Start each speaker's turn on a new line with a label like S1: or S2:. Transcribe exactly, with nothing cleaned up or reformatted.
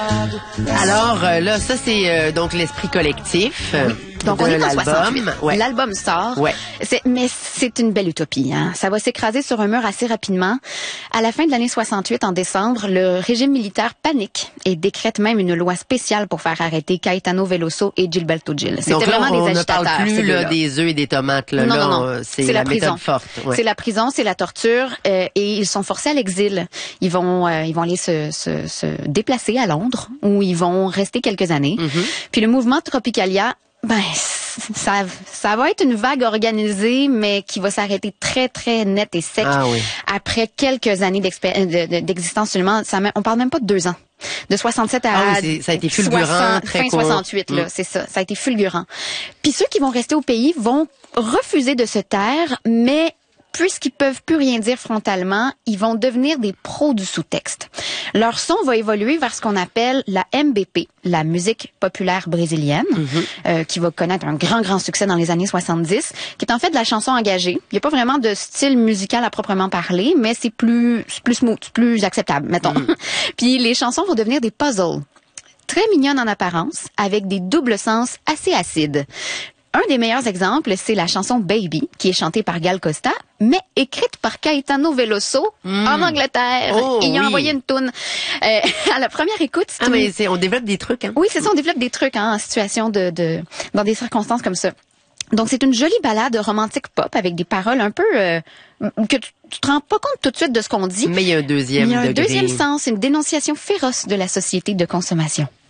S1: Alors euh, là, ça c'est euh, donc l'esprit collectif. Euh,
S2: Donc
S1: de
S2: on est en
S1: l'album.
S2: soixante-huit.
S1: Ouais.
S2: L'album sort.
S1: Ouais.
S2: C'est, mais c'est une belle utopie. Hein? Ça va s'écraser sur un mur assez rapidement. À la fin de l'année soixante-huit, en décembre, le régime militaire panique et décrète même une loi spéciale pour faire arrêter Caetano Veloso et Gilberto Gil. C'était
S1: Donc là,
S2: vraiment
S1: on
S2: des
S1: ne
S2: agitateurs.
S1: parle plus
S2: ces
S1: là,
S2: deux-là.
S1: des œufs et des tomates. Là.
S2: Non,
S1: là,
S2: non, non.
S1: on- C'est,
S2: C'est
S1: la,
S2: la prison.
S1: méthode forte. Ouais.
S2: C'est la prison, c'est la torture, euh, et ils sont forcés à l'exil. Ils vont, euh, ils vont aller se, se, se déplacer à Londres, où ils vont rester quelques années. Mm-hmm. Puis le mouvement Tropicalia, ben ça, ça va être une vague organisée, mais qui va s'arrêter très très net et sec
S1: Ah oui.
S2: après quelques années de, de, d'existence seulement. Ça, on parle même pas de deux ans. De soixante-sept à
S1: ah oui, ça a été fulgurant,
S2: soixante,
S1: très
S2: fin
S1: court.
S2: soixante-huit, là,
S1: mm.
S2: c'est ça. Ça a été fulgurant. Puis ceux qui vont rester au pays vont refuser de se taire, mais puisqu'ils peuvent plus rien dire frontalement, ils vont devenir des pros du sous-texte. Leur son va évoluer vers ce qu'on appelle la M B P, la musique populaire brésilienne, mm-hmm. euh, qui va connaître un grand, grand succès dans les années soixante-dix, qui est en fait de la chanson engagée. Il n'y a pas vraiment de style musical à proprement parler, mais c'est plus, plus smooth, plus acceptable, mettons. Mm. Puis les chansons vont devenir des puzzles, très mignonnes en apparence, avec des doubles sens assez acides. Un des meilleurs exemples, c'est la chanson Baby, qui est chantée par Gal Costa, mais écrite par Caetano Veloso mm. en Angleterre.
S1: Oh,
S2: et il a
S1: oui.
S2: envoyé une toune. Euh, à la première écoute, c'est
S1: Ah,
S2: une...
S1: mais c'est, on développe des trucs, hein?
S2: Oui, c'est ça, on développe des trucs hein, en situation de, de... dans des circonstances comme ça. Donc, c'est une jolie ballade romantique pop avec des paroles un peu... Euh, que tu, tu te rends pas compte tout de suite de ce qu'on dit.
S1: Mais il y a un deuxième
S2: Il y a un
S1: degré.
S2: deuxième sens, une dénonciation féroce de la société de consommation.